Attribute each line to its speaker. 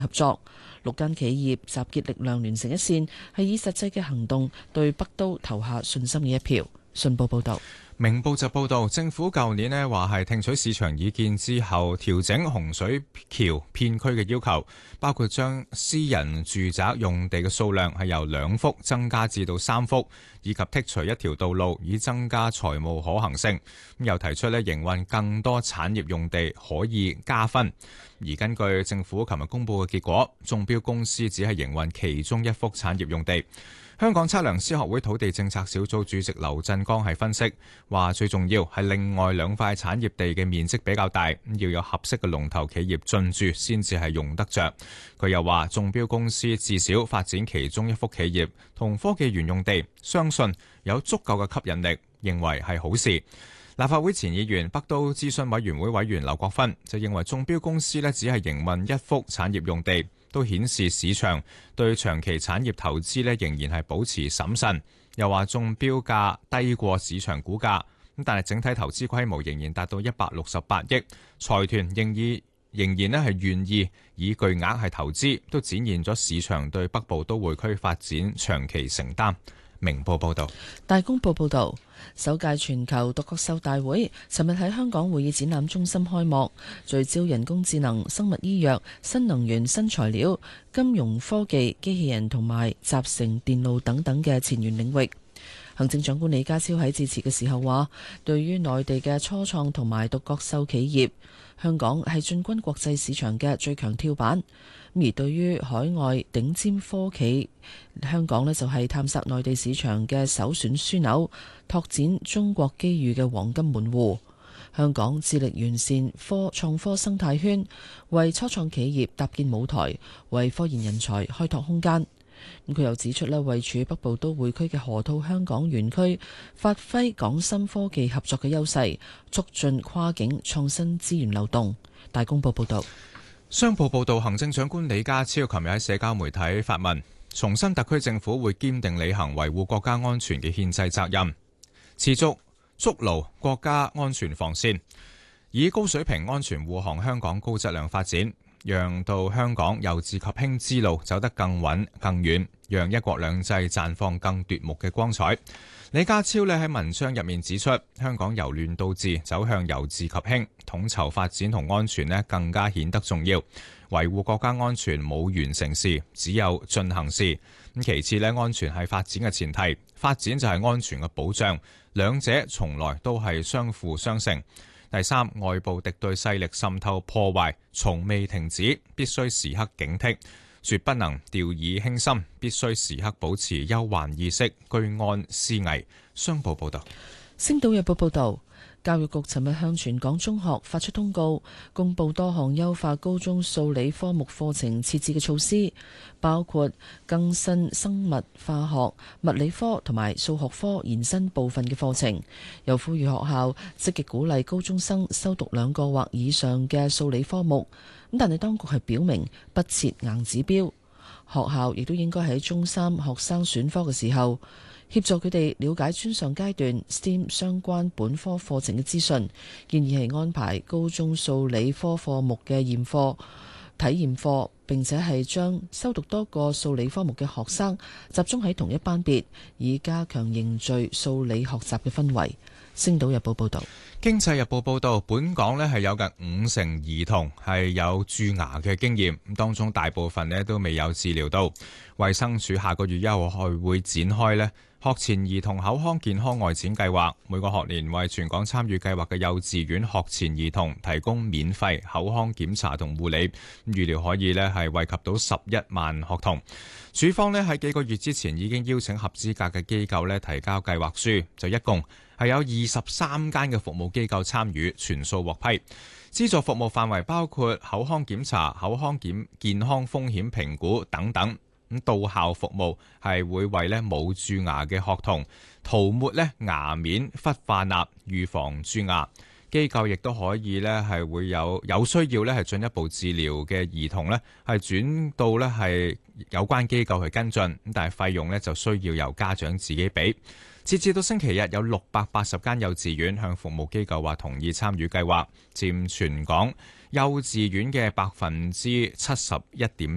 Speaker 1: 合作。6間企業集結力量聯成一線，係以實際嘅行動對北都投下信心嘅一票。信報報道。
Speaker 2: 明報就報導，政府舊年話係聽取市場意見之後，調整洪水橋片區嘅要求，包括將私人住宅用地嘅數量係由2幅增加至到3幅，以及剔除一條道路，以增加財務可行性。又提出營運更多產業用地可以加分。而根據政府琴日公佈嘅結果，中標公司只係營運其中1幅產業用地。香港測量師學會土地政策小組主席劉振剛係分析話，最重要係另外2塊產業地嘅面積比較大，要有合適嘅龍頭企業進駐先至係用得着。佢又話，中標公司至少發展其中1幅企業同科技園用地，相信有足夠嘅吸引力，認為係好事。立法會前議員北都諮詢委員會委員劉國勳就認為，中標公司只係營運1幅產業用地，都顯示市場對長期產業投資仍然係保持審慎。又話中標價低過市場估價，但係整體投資規模仍然達到168億，財團仍然係願意以巨額係投資，都展現咗市場對北部都會區發展長期承擔。明報報道。
Speaker 1: 大公報報道，首屆全球獨角獸大會尋日喺香港會議展覽中心開幕，聚焦人工智能、生物醫藥、新能源、新材料、金融科技、機器人同埋集成電路等等嘅前沿領域。行政長官李家超喺致辭嘅時候話，對於內地嘅初創同埋獨角獸企業，香港係進軍國際市場嘅最強跳板。而對於海外頂尖科技，香港就係探索內地市場嘅首選樞紐，拓展中國機遇嘅黃金門戶。香港致力完善創科生態圈，為初創企業搭建舞台，為科研人才開拓空間。佢又指出位處北部都會區嘅河套香港園區，發揮港深科技合作嘅優勢，促進跨境創新資源流動。大公報報道。
Speaker 2: 商報報道，行政長官李家超琴日喺社交媒體發文，重申特區政府會堅定履行維護國家安全嘅憲制責任，持續築牢國家安全防線，以高水平安全護航香港高質量發展，讓到香港由治及興之路走得更穩更遠，讓一國兩制綻放更奪目嘅光彩。李家超喺文章入面指出，香港由亂到治走向由治及興，統籌發展同安全更加顯得重要。維護國家安全冇完成時，只有進行時。其次安全係發展嘅前提，發展就係安全嘅保障，兩者從來都係相輔相成。第三，外部敵對勢力滲透破壞從未停止，必須時刻警惕，絕不能掉以輕心，必須時刻保持憂患意識，居安思危。商報報道。
Speaker 1: 星島日報報道，教育局尋日向全港中學發出通告，公布多項優化高中數理科目課程設置嘅措施，包括更新生物化學、物理科同埋數學科延伸部分嘅課程，又呼籲學校積極鼓勵高中生修讀2個或以上嘅數理科目。但係當局係表明不設硬指標，學校亦都應該喺中三學生選科嘅時候，協助佢哋了解專上階段 STEM 相關本科課程嘅資訊，建議係安排高中數理科課目嘅驗課、體驗課，並且係將修讀多個數理科目嘅學生集中喺同一班別，以加強凝聚數理學習嘅氛圍。星島日報報道。
Speaker 2: 經濟日報報道，本港係有近50%兒童係有蛀牙嘅經驗，當中大部分都未有治療到。衛生署下個月1號會展開學前兒童口腔健康外展計劃，每個學年為全港參與計劃嘅幼稚園學前兒童提供免費口腔檢查同護理，預料可以係惠及到11萬學童。署方喺幾個月之前已經邀請合資格嘅機構提交計劃書，就一共係有23間嘅服務機構參與，全數獲批。資助服務範圍包括口腔檢查、口腔健康風險評估等等。到校服務係會為冇蛀牙嘅學童塗抹牙面氟化鈉，預防蛀牙。機構亦都可以係會有需要係進一步治療嘅兒童係轉到係有關機構去跟進，但係費用就需要由家長自己俾。截至到星期日，有680間幼稚園向服務機構話同意參與計劃，佔全港幼稚園嘅71.3%。